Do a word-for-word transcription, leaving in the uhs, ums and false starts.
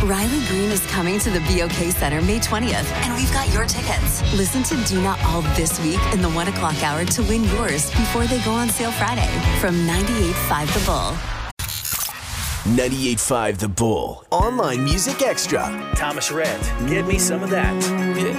Riley Green is coming to the B O K Center May twentieth, and we've got your tickets. Listen to Do Not All this week in the one o'clock hour to win yours before they go on sale Friday from ninety-eight point five The Bull. ninety-eight point five The Bull. Online Music Extra. Thomas Rhett, give me some of that. Yeah.